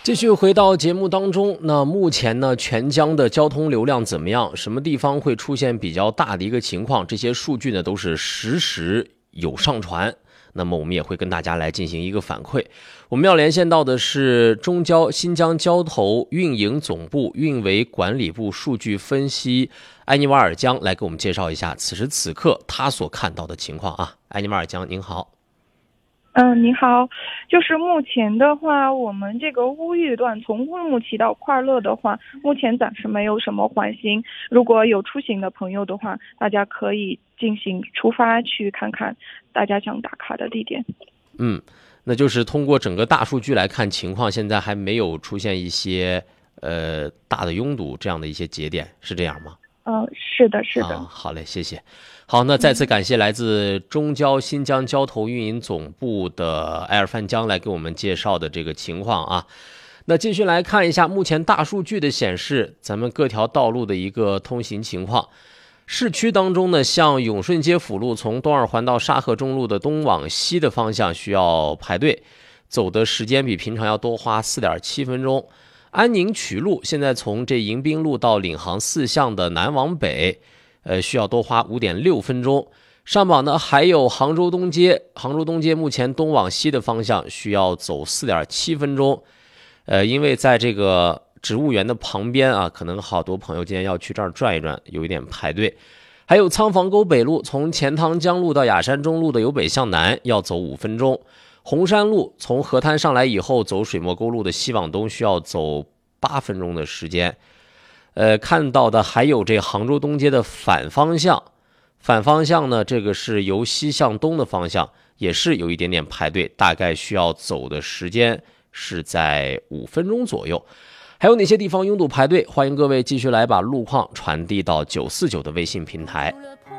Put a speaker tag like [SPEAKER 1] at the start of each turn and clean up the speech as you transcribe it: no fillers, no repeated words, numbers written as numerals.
[SPEAKER 1] 继续回到节目当中，那目前呢，全江的交通流量怎么样？什么地方会出现比较大的一个情况？这些数据呢都是实时有上传。那么我们也会跟大家来进行一个反馈。我们要连线到的是中交新疆交投运营总部运维管理部数据分析埃尼瓦尔江来给我们介绍一下此时此刻他所看到的情况啊。埃尼瓦尔江您好。
[SPEAKER 2] 你好，就是目前的话，我们这个乌玉段从乌鲁木齐到快乐的话，目前暂时没有什么换新。如果有出行的朋友的话，大家可以进行出发去看看大家想打卡的地点。
[SPEAKER 1] 那就是通过整个大数据来看情况，现在还没有出现一些大的拥堵这样的一些节点，是这样吗？
[SPEAKER 2] 是的，是的。
[SPEAKER 1] 好嘞，谢谢。好，那再次感谢来自中交新疆交投运营总部的埃尔范江来给我们介绍的这个情况啊。那继续来看一下目前大数据的显示，咱们各条道路的一个通行情况。市区当中呢，像永顺街辅路从东二环到沙河中路的东往西的方向需要排队，走的时间比平常要多花 4.7 分钟。安宁曲路现在从这迎宾路到领航四巷的南往北，需要多花 5.6 分钟。上榜呢还有杭州东街，杭州东街目前东往西的方向需要走 4.7 分钟。因为在这个植物园的旁边啊，可能好多朋友今天要去这儿转一转，有一点排队。还有仓房沟北路从钱塘江路到雅山中路的由北向南要走5分钟。红山路从河滩上来以后走水墨沟路的西往东需要走8分钟的时间。看到的还有这杭州东街的反方向呢，这个是由西向东的方向，也是有一点点排队，大概需要走的时间是在5分钟左右。还有哪些地方拥堵排队？欢迎各位继续来把路况传递到949的微信平台。